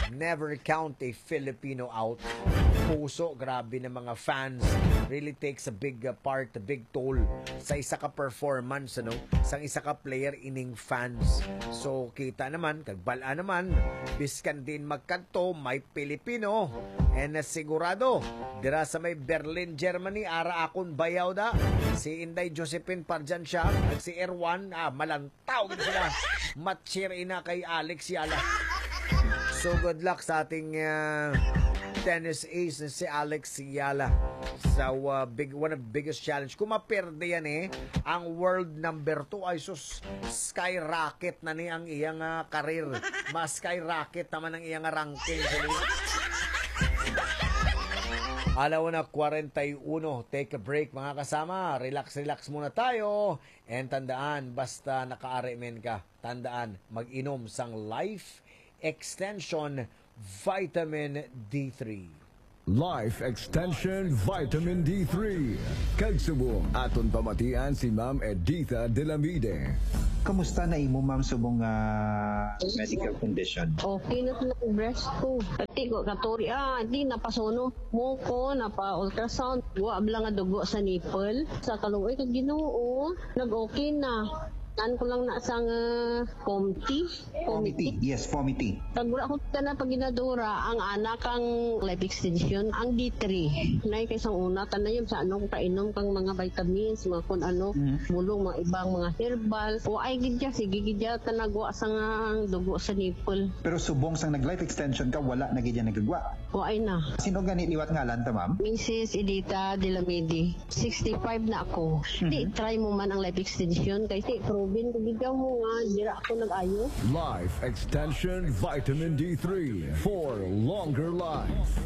Never count a Filipino out. Puso, grabe na mga fans. Really takes a big uh, part, a big toll sa isa ka performance, ano? Sa isa ka player ining fans. So, kita naman, kagbala naman, biskan din magkanto, may Pilipino. And uh, sigurado, dira sa may Berlin, Germany, ara akon bayaw da. Si Inday Josephine Parjan siya, at si Erwan, ah, malantaw gid sila. Matchir ina kay Alex Yala. So, good luck sa ating uh, tennis ace na si Alex Yala sa uh, big, one of the biggest challenge. Kung maperde yan eh, ang world number two ay sus, skyrocket na ni ang iyang uh, karir. Mas skyrocket naman ang iyang ranking. Alaw na forty-one. Take a break mga kasama. Relax, relax muna tayo. And tandaan, basta naka-R M N ka, tandaan, mag-inom sang Life Extension Vitamin D three. Life Extension Vitamin D three. Kagsubong aton pamatian si Ma'am Editha Delamide. Kamusta na imo ma'am subong uh, medical condition? Okay na sa breast ko. Pati ko katori ah, di napasuno mo ko napa ultrasound. Wa bala nga dugo sa nipple. Sa kaluoy kag Ginoo, nag-okay na. Ano ko lang na sang uh, committee. Committee. Yes, committee. Pag wala ko na pag ginadura, ang anak ang life extension, ang D three. Nay kay sang una tanayom sa anong painom kang mga vitamins, mga kun ano, mm-hmm. bulong, mga ibang mga herbal. O ay gidya, sige gidya tanagwa sang uh, dugo sa nipple. Pero subong sang nag-life extension ka, wala na gidya nagagwa. O ay na. Sino gani liwat ngalan ta ma'am? Missus Editha Delamide. sixty-five na ako. Mm-hmm. Di, try mo man ang life extension kasi proven ko bigaw mo nga, dira ako nag-ayo. Life Extension Vitamin D three for longer life.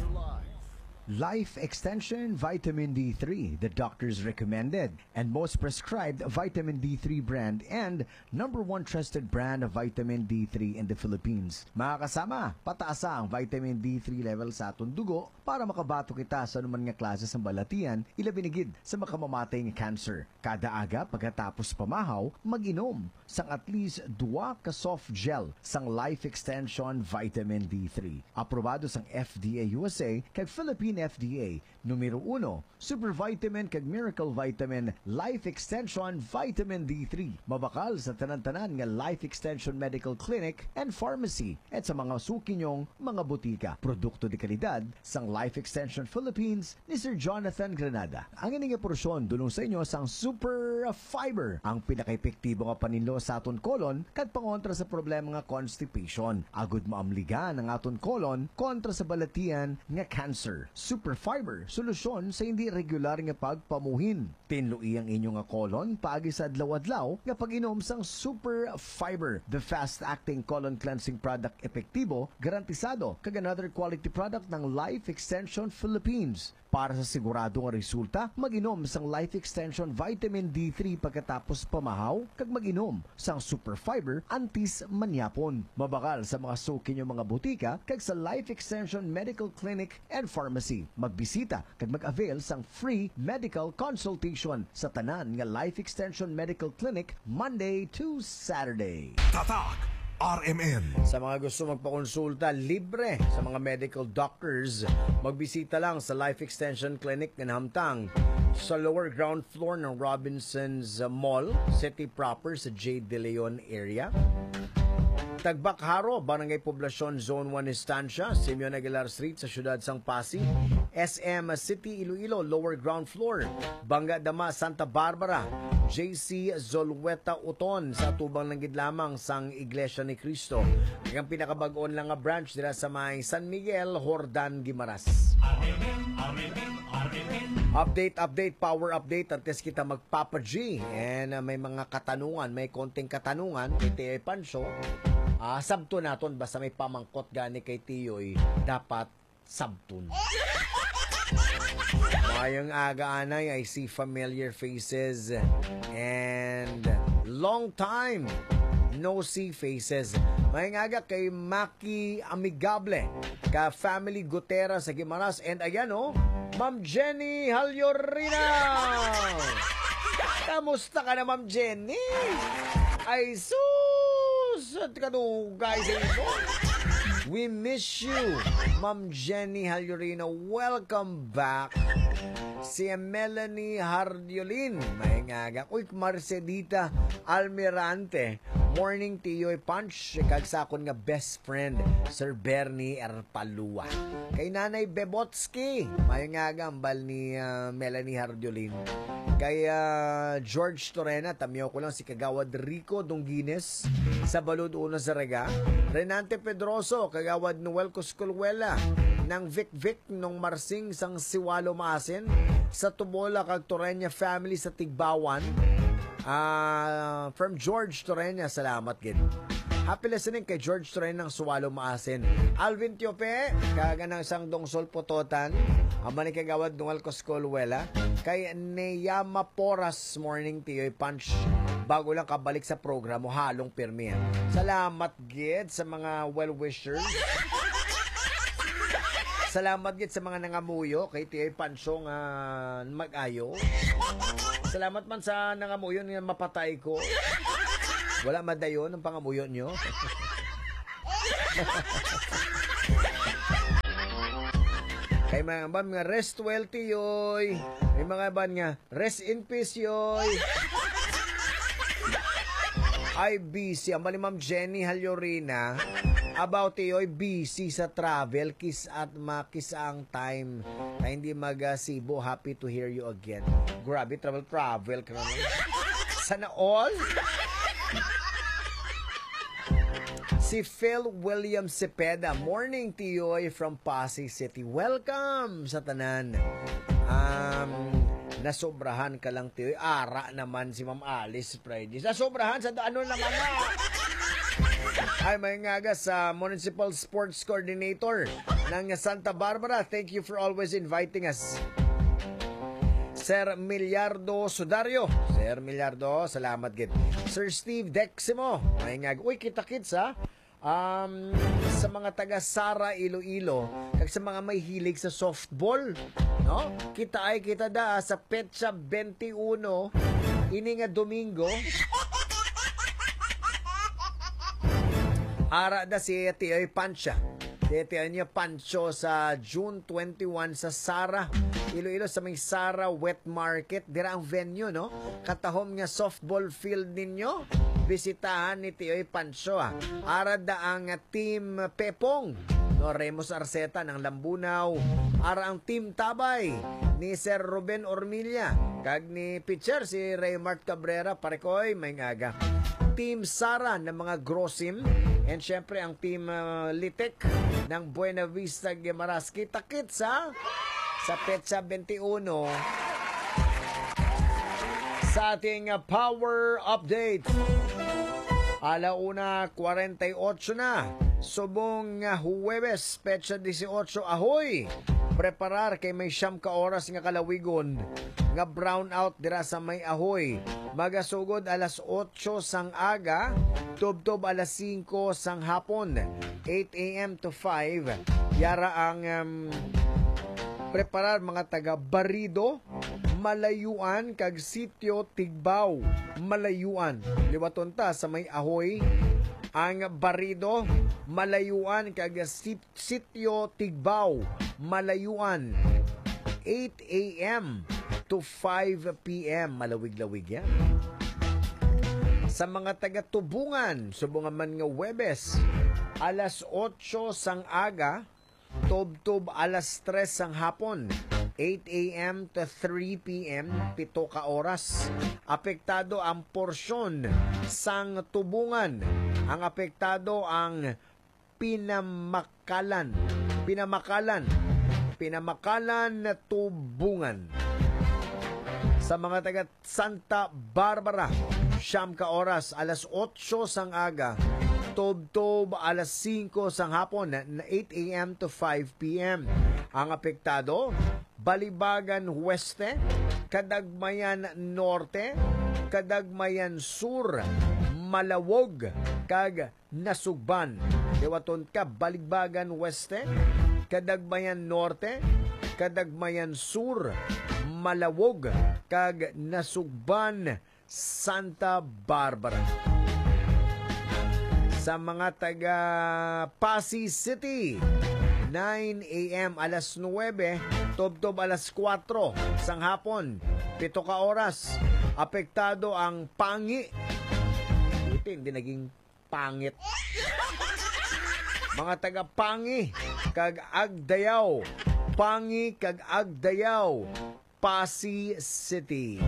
Life Extension Vitamin D three, the doctor's recommended and most prescribed vitamin D three brand and number one trusted brand of vitamin D three in the Philippines. Mga kasama, pataasa ang vitamin D three level sa atong dugo para makabato kita sa anuman nga klase ng balatian, ilabinigid sa makamamatay nga cancer. Kada aga pagkatapos pamahaw, mag-inom sang at least dua ka soft gel sang Life Extension Vitamin D three. Aprobado sang F D A U S A kag Philippine F D A. Numero uno, Super Vitamin kag Miracle Vitamin Life Extension Vitamin D three. Mabakal sa tanan-tanan nga Life Extension Medical Clinic and Pharmacy at sa mga sukinyong mga butika. Produkto de kalidad sang Life Extension Philippines ni Sir Jonathan Granada. Ang ining porsyon dulong sa inyo sang Super Fiber, ang pinaka-epektibo nga paninlo sa aton kolon kag pangontra sa problema nga constipation. Agud maamligan ang aton kolon kontra sa balatian nga cancer. Super Fiber, solusyon sa hindi regular nga pagpamuhin. Tinlui ang inyong nga kolon paagi sa adlaw-adlaw nga pag-inom sang Super Fiber, the fast-acting colon cleansing product epektibo, garantisado kag another quality product ng Life Extension Philippines. Para sa sigurado nga resulta, mag-inom sang Life Extension Vitamin D three pagkatapos pamahaw, kag mag-inom sang Super Fiber antis manyapon. Mabakal sa mga suki nyo mga butika, kag sa Life Extension Medical Clinic and Pharmacy. Magbisita kag mag-avail sang free medical consultation sa tanan nga Life Extension Medical Clinic Monday to Saturday. Tatak R M N. Sa mga gusto magpakonsulta, libre sa mga medical doctors, magbisita lang sa Life Extension Clinic ng Hamtang sa lower ground floor ng Robinsons Mall, City Proper sa J. De Leon area. Tagbakharo, Barangay Poblacion, Zone one Estancia, Simeon Aguilar Street sa Siyudad Sang Pasig. S M City, Iloilo, lower ground floor, Banga Dama, Santa Barbara. J C Zolweta Uton sa tubang langgid lamang sang Iglesia ni Cristo. Ang pinakabag-on lang nga branch dira sa may San Miguel, Hordan, Guimaras. Update, update, power update. Antes kita magpapa G. And uh, may mga katanungan, may konting katanungan kay T A Pancho. Uh, sabto naton, basta may pamangkot gani kay Tiyoy, dapat sabton. Mayong aga anay, I see familiar faces and long time no see faces. Mayong aga kay Maki Amigable, ka Family Gutera sa Guimaras, and ayan oh, Ma'am Jenny Halyorina. Kamusta ka na, Ma'am Jenny? Ay sus, at kanugay sa ito. We miss you, Ma'am Jenny Halyorino. Welcome back. Si Melanie Hardiolin, may ngaga. Uy, Marcedita Almirante. Morning, Tiyoy Punch. Kagsakon nga best friend, Sir Bernie Erpalua. Kay Nanay Bebotski, may ngaga ambal ni uh, Melanie Hardiolin. Kay uh, George Torena, tamyo ko lang si Kagawad Rico Dongines sa Balud Uno sa Rega. Renante Pedroso, Kagawad Noel Coscolwela ng Vic Vic nung Marsing sang Siwalo Maasin sa Tubola kag Torreña family sa Tigbawan. Uh, from George Torreña, salamat gid. Happy listening kay George Torreña ng Suwalo Maasin. Alvin Tiope, kaga ng sang Dongsol Pototan. Ama ni Kagawad Noel Coscolwela. Kay Neyama Poras, morning Tiyoy Punch. Bago lang kabalik sa programo, halong pirmi. Salamat gid sa mga well-wishers. Salamat gid sa mga nangamuyo kay Tiyoy Pansyong uh, mag-ayo. Salamat man sa nangamuyo na mapatay ko. Wala madayon ang pangamuyo nyo. Kay mga ban nga rest well Tiyoy. May mga ban nga rest in peace yoy. Ay busy ang bali Ma'am Jenny Halyorina about Tiyoy busy sa travel kiss at makis ang time na hindi mag-Cebu. Happy to hear you again. Grabe travel travel ka naman. Sana all. Si Phil William Cepeda, morning Tiyoy from Pasay City. Welcome sa tanan. Um, nasobrahan ka lang Tiyoy. Ara naman si Ma'am Alice Friday. Nasobrahan sa ano naman na. Ay may ngaga sa Municipal Sports Coordinator ng Santa Barbara. Thank you for always inviting us. Sir Miliardo Sudario. Sir Miliardo, salamat gid. Sir Steve Deximo. May ngaga. Uy, kita-kits ha. Um, sa mga taga Sara Iloilo kag sa mga may hilig sa softball, no? Kita ay kita da sa Petsa twenty-one ini nga Domingo. Ara da si Tiyoy Pancha. Tiyoy niya Pancho sa June twenty-one sa Sara Iloilo sa may Sara Wet Market. Dira ang venue, no? Katahom nga softball field ninyo. Bisitahan ni Tiyoy Pancho. Ah. Ara da ang Team Pepong, no? Remus Arceta ng Lambunaw. Ara ang Team Tabay ni Sir Ruben Ormilla. Kag ni pitcher si Raymart Cabrera. Parekoy, may ngaga. Team Sara ng mga Grosim. And syempre ang Team uh, Litek ng Buena Vista Guimaras. Kita-kits ha? Sa Petsa twenty-one sa ating uh, Power Update. Alauna forty-eight na. Subong uh, Huwebes, Petsa eighteen. Ahoy! Preparar kay may siyam ka oras nga kalawigon nga brownout dira sa may Ahoy. Magasugod alas eight sang aga, tubtob alas five sang hapon, eight a.m. to five. Yara ang um, preparar mga taga Barido, Malayuan kag Sitio Tigbaw. Malayuan, liwaton ta sa may Ahoy. Ang Barido, Malayuan kag Sitio Tigbaw. Malayuan, eight a.m. to five p.m. Malawig-lawig yan. Sa mga taga-Tubungan, subungan man nga Webes, alas eight sang aga, tub-tub alas tres sang hapon, eight a.m. to three p.m. pito ka oras. Apektado ang porsyon sang Tubungan. Ang apektado ang Pinamakalan. Pinamakalan. Pinamakalan na Tubungan. Sa mga taga Santa Barbara, siyam ka oras, alas eight sang aga, tub-tub alas five sang hapon, eight a.m. to five p.m. Ang apektado, Balibagan Weste, Kadagmayan Norte, Kadagmayan Sur, Malawog, kag Nasugban. Dewaton ka, Balibagan Weste, Kadagmayan Norte, Kadagmayan Sur, Malawog, kag Nasugban, Santa Barbara. Sa mga taga Pasig City, nine a.m. alas nuwebe, tubtob alas kwatro sang hapon, pito ka oras. Apektado ang Pangi. Buti, hindi naging pangit. Mga taga Pangi, kag Agdayaw. Pangi, kag Agdayaw, Pasig City.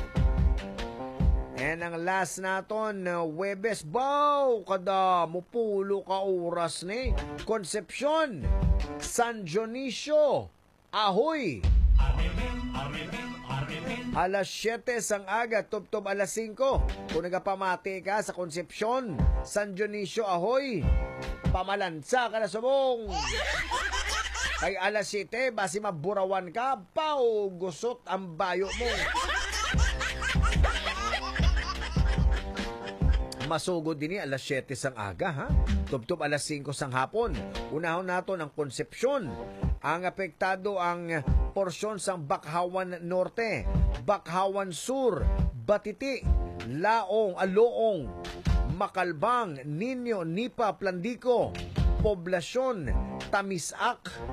And ang last naton, uh, Webes, baw, kada mupulo ka oras ni. Concepcion, San Dionisio, Ahoy. Alas siyete sang aga, tubtob alas singko. Kung nagapamati ka sa Concepcion, San Dionisio, Ahoy, pamalansa ka na subong. Kay alas siyete, basi maburawan ka, pao, gusot ang bayo mo. Masugod din alas siyete sang aga, ha? Tubtob alas singko sang hapon. Unahon nato ng Concepcion. Ang apektado ang porsyon sang Bakhawan Norte, Bakhawan Sur, Batiti, Laong, Aloong, Makalbang, Ninyo, Nipa, Plandico, Poblasyon, Tamisak,